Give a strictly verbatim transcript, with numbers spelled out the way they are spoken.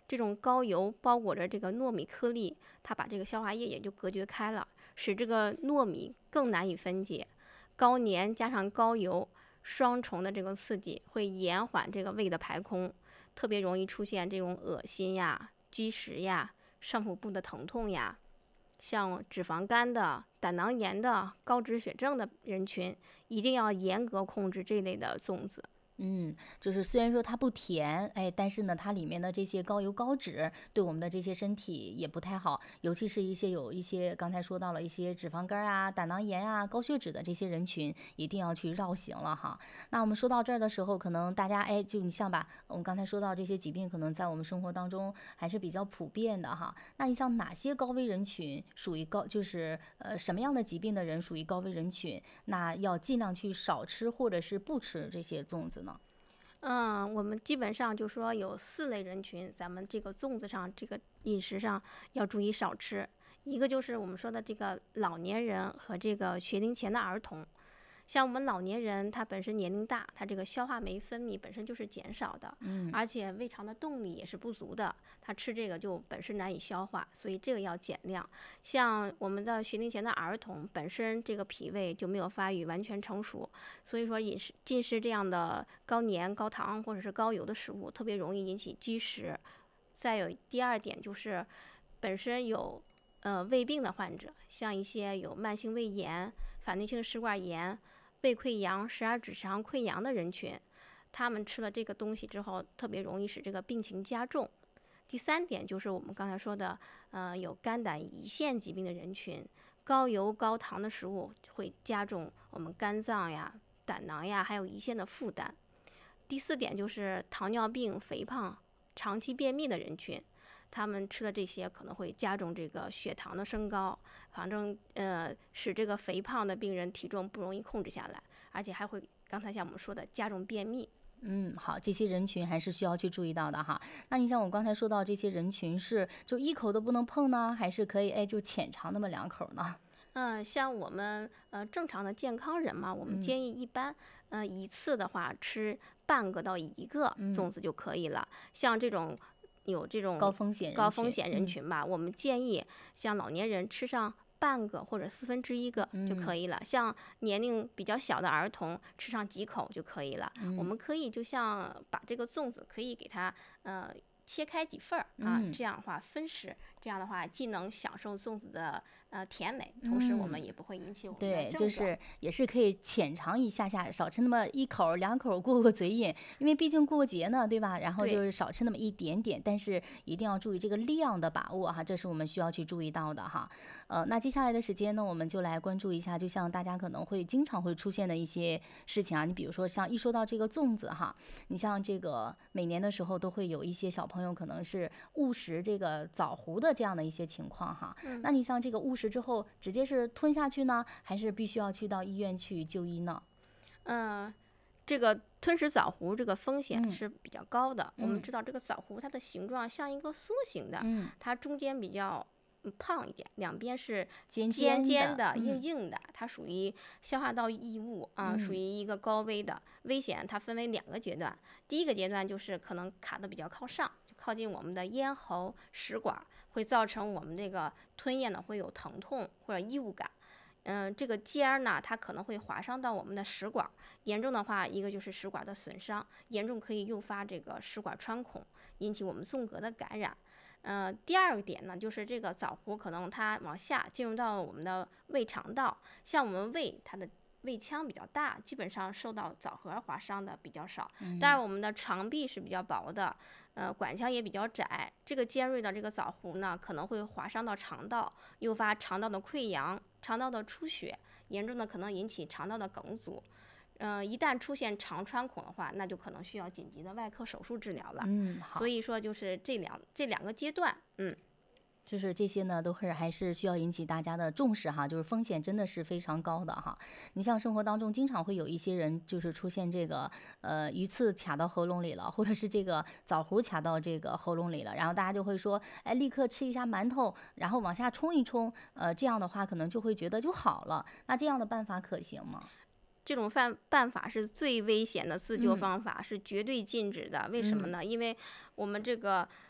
这种高油包裹着这个糯米颗粒，它把这个消化液也就隔绝开了，使这个糯米更难以分解。高粘加上高油双重的这个刺激，会延缓这个胃的排空，特别容易出现这种恶心呀、积食呀、上腹部的疼痛呀。像脂肪肝的、胆囊炎的、高脂血症的人群，一定要严格控制这类的粽子。 嗯，就是虽然说它不甜，哎，但是呢，它里面的这些高油高脂对我们的这些身体也不太好，尤其是一些有一些刚才说到了一些脂肪肝啊、胆囊炎啊、高血脂的这些人群，一定要去绕行了哈。那我们说到这儿的时候，可能大家哎，就你像吧，我们刚才说到这些疾病，可能在我们生活当中还是比较普遍的哈。那你像哪些高危人群属于高，就是呃什么样的疾病的人属于高危人群？那要尽量去少吃或者是不吃这些粽子呢？ 嗯，我们基本上就说有四类人群，咱们这个粽子上这个饮食上要注意少吃。一个就是我们说的这个老年人和这个学龄前的儿童。像我们老年人，他本身年龄大，他这个消化酶分泌本身就是减少的， 嗯， 而且胃肠的动力也是不足的，他吃这个就本身难以消化，所以这个要减量。像我们的学龄前的儿童，本身这个脾胃就没有发育完全成熟，所以说饮食进食这样的高粘、高糖或者是高油的食物，特别容易引起积食。再有第二点就是，本身有呃胃病的患者，像一些有慢性胃炎、反应性食管炎、胃溃疡、十二指肠溃疡的人群，他们吃了这个东西之后，特别容易使这个病情加重。第三点就是我们刚才说的，呃，有肝胆胰腺疾病的人群，高油高糖的食物会加重我们肝脏呀、胆囊呀还有胰腺的负担。第四点就是糖尿病、肥胖、长期便秘的人群，他们吃的这些可能会加重这个血糖的升高，反正呃使这个肥胖的病人体重不容易控制下来，而且还会刚才像我们说的加重便秘。 嗯，好，这些人群还是需要去注意到的哈。那你像我刚才说到这些人群是就一口都不能碰呢，还是可以哎就浅尝那么两口呢？ 嗯，像我们呃正常的健康人嘛，我们嗯建议一般，呃一次的话吃半个到一个嗯， 粽子就可以了。像这种有这种高风险人群， 高风险人嗯群吧，我们建议像老年人吃上半个或者四分之一个就可嗯以了。像年龄比较小的儿童吃上几口就可以了。我嗯们可以就像把这个粽子可以给它呃切开几份儿啊， 嗯这样的话分食，这样的话既能享受粽子的呃甜美，同时我们嗯。 也不会引起我们的对，就症状。 是也是可以浅尝一下下，少吃那么一口儿两口儿过过嘴瘾，因为毕竟过节呢，对吧？然后就对， 是少吃那么一点点，但是一定要注意这个量的把握哈，这是我们需要去注意到的哈。呃，那接下来的时间呢，我们就来关注一下，就像大家可能会经常会出现的一些事情啊，你比如说像一说到这个粽子哈，你像这个每年的时候都会有一些小朋友可能是误食这个枣核的这样的一些情况哈。 嗯那你像这个误食之后，直接是吞下去呢，还是必须要去到医院去就医呢？ 嗯、呃这个吞食枣核这个风险嗯是比较高的。我们嗯知道这个枣核它的形状像一个梭形的， 嗯， 它中间比较嗯胖一点，两边是尖尖尖的， 尖的、硬嗯硬的，它属于消化道异物啊，属于嗯一个高危的危险。它分为两个阶段，第一个阶段就是可能卡的比较靠上，就靠近我们的咽喉、食管，会造成我们这个吞咽呢会有疼痛或者异物感。嗯，这个尖儿呢，它可能会划伤到我们的食管，严重的话，一个就是食管的损伤，严重可以诱发这个食管穿孔，引起我们纵隔的感染。呃，第二个点呢，就是这个枣核可能它往下进入到我们的胃肠道，像我们胃它的胃腔比较大，基本上受到枣核划伤的比较少。当然，我们的肠壁是比较薄的，呃，管腔也比较窄，这个尖锐的这个枣核呢，可能会划伤到肠道，诱发肠道的溃疡、肠道的出血，严重的可能引起肠道的梗阻。呃，一旦出现肠穿孔的话，那就可能需要紧急的外科手术治疗了。 嗯，好。 所以说，就是这两这两个阶段，嗯。 就是这些呢，都是还是需要引起大家的重视哈，就是风险真的是非常高的哈。你像生活当中经常会有一些人就是出现这个呃鱼刺卡到喉咙里了，或者是这个枣核卡到这个喉咙里了，然后大家就会说，哎，立刻吃一下馒头，然后往下冲一冲，呃，这样的话可能就会觉得就好了。那这样的办法可行吗？ 这种办办法是最危险的自救嗯方法，是绝对禁止的。为什么嗯呢？因为我们这个